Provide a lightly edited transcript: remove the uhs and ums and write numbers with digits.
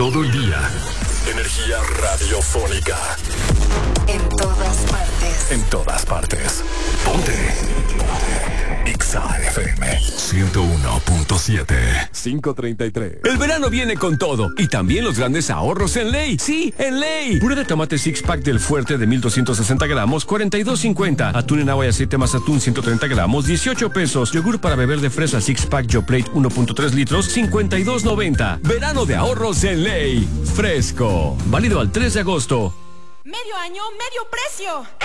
todo el día. Energía radiofónica. En todas partes. En todas partes. Ponte. Exa FM 101.7. 5:33. El verano viene con todo y también los grandes ahorros en Ley. Sí, en Ley. Puré de tomate six pack del Fuerte de 1260 gramos, 42.50. Atún en agua y aceite más atún 130 gramos, 18 pesos. Yogur para beber de fresa six pack Yoplait 1.3 litros, 52.90. Verano de ahorros en Ley. Fresco. Válido al 3 de agosto. Medio año, medio precio.